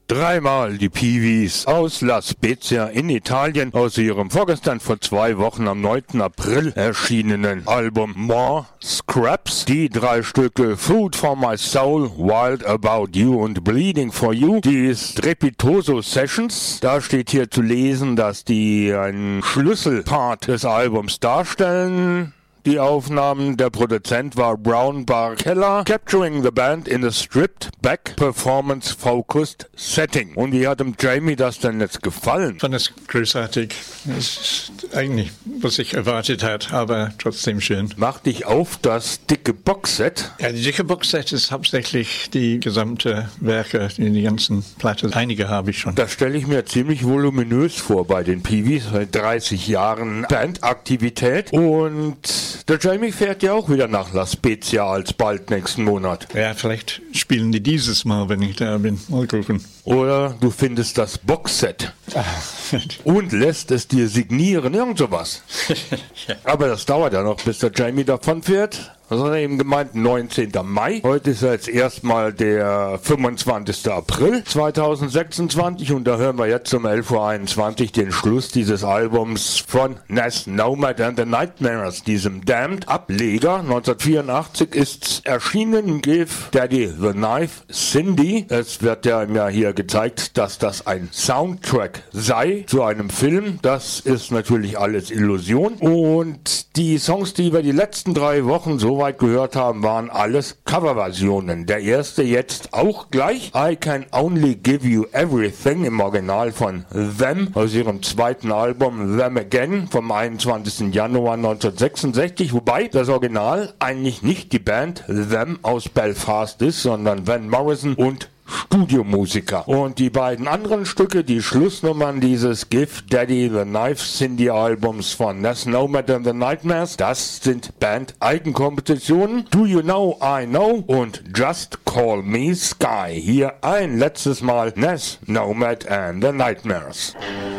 Dreimal die Peewees aus La Spezia in Italien aus ihrem vorgestern vor 2 Wochen am 9. April erschienenen Album More Scraps. Die 3 Stücke Food for My Soul, Wild About You und Bleeding for You. Die Strepitoso Sessions. Da steht hier zu lesen, dass die einen Schlüsselpart des Albums darstellen. Die Aufnahmen, der Produzent war Brown Bar Keller, capturing the band in a stripped-back, performance-focused setting. Und wie hat dem Jamie das denn jetzt gefallen? Ich fand es großartig. Das ist eigentlich, was ich erwartet habe, aber trotzdem schön. Macht dich auf das dicke Boxset? Ja, die dicke Boxset ist hauptsächlich die gesamte Werke, die ganzen Platten. Einige habe ich schon. Das stelle ich mir ziemlich voluminös vor bei den Peewees, seit 30 Jahren Bandaktivität. Und der Jamie fährt ja auch wieder nach La Spezia alsbald nächsten Monat. Ja, vielleicht spielen die dieses Mal, wenn ich da bin. Mal gucken. Oder du findest das Boxset und lässt es dir signieren, irgend sowas. Ja. Aber das dauert ja noch, bis der Jamie davon fährt. Das hat er eben gemeint, 19. Mai. Heute ist jetzt erstmal der 25. April 2026 und da hören wir jetzt um 11.21 Uhr den Schluss dieses Albums von Nes Nomad and the Nightmares, diesem Damned-Ableger. 1984 ist erschienen, Give Daddy the Knife, Cindy. Es wird ja hier gezeigt, dass das ein Soundtrack sei zu einem Film. Das ist natürlich alles Illusion. Und die Songs, die wir die letzten 3 Wochen so weit gehört haben, waren alles Coverversionen. Der erste jetzt auch gleich. I Can Only Give You Everything im Original von Them aus ihrem zweiten Album Them Again vom 21. Januar 1966, wobei das Original eigentlich nicht die Band Them aus Belfast ist, sondern Van Morrison und Studiomusiker. Und die beiden anderen Stücke, die Schlussnummern dieses Give Daddy the Knife Cindy Albums von Nes Nomad and the Nightmares, das sind Band-Eigenkompositionen. Do You Know I Know und Just Call Me Sky. Hier ein letztes Mal Nes Nomad and the Nightmares.